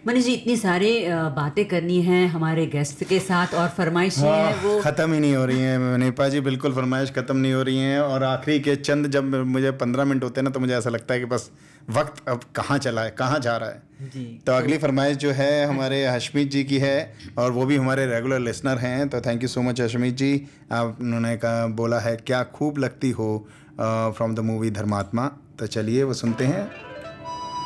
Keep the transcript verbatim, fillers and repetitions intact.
मनीष जी, इतनी सारी अ, बातें करनी हैं हमारे गेस्ट के साथ और फरमाइशें हैं हाँ, वो ख़त्म ही नहीं हो रही हैं मनीपा जी, बिल्कुल फरमाइश ख़त्म नहीं हो रही हैं। और आखिरी के चंद जब मुझे पंद्रह मिनट होते हैं ना, तो मुझे ऐसा लगता है कि बस वक्त अब कहाँ चला है, कहाँ जा रहा है। जी। तो तो अगली फरमाइश जो है हमारे हशमीत जी की है, और वो भी हमारे रेगुलर लिसनर हैं। तो थैंक यू सो मच हशमीत जी। आप उन्होंने कहा बोला है क्या खूब लगती हो फ्रॉम द मूवी धर्मात्मा। तो चलिए वो सुनते हैं।